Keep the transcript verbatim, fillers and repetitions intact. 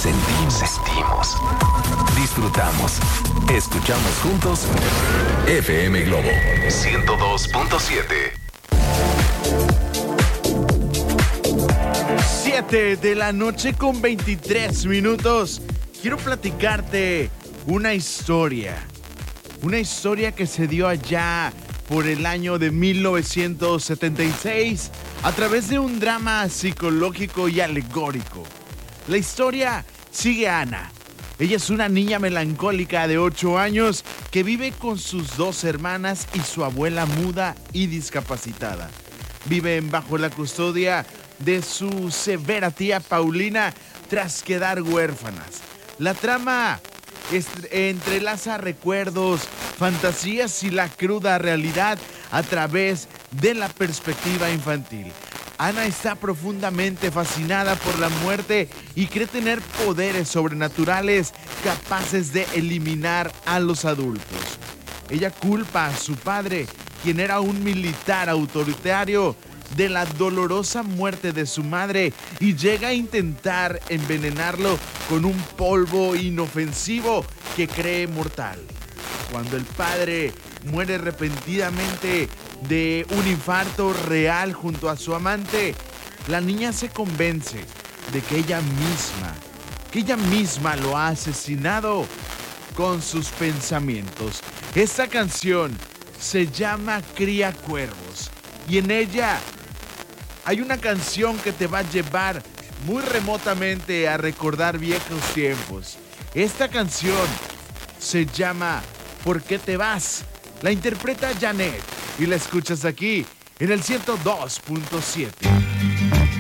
sentimos, sentimos, disfrutamos, escuchamos juntos F M Globo ciento dos punto siete. siete de la noche con veintitrés minutos. Quiero platicarte una historia. Una historia que se dio allá por el año de mil novecientos setenta y seis a través de un drama psicológico y alegórico. La historia sigue a Ana. Ella es una niña melancólica de ocho años que vive con sus dos hermanas y su abuela muda y discapacitada. Viven bajo la custodia de su severa tía Paulina tras quedar huérfanas. La trama entrelaza recuerdos, fantasías y la cruda realidad a través de la perspectiva infantil. Ana está profundamente fascinada por la muerte y cree tener poderes sobrenaturales capaces de eliminar a los adultos. Ella culpa a su padre, quien era un militar autoritario, de la dolorosa muerte de su madre y llega a intentar envenenarlo con un polvo inofensivo que cree mortal. Cuando el padre muere repentinamente de un infarto real junto a su amante, la niña se convence de que ella misma, que ella misma lo ha asesinado con sus pensamientos. Esta canción se llama Cría Cuervos y en ella hay una canción que te va a llevar muy remotamente a recordar viejos tiempos. Esta canción se llama ¿Por qué te vas? La interpreta Janet y la escuchas aquí en el ciento dos punto siete.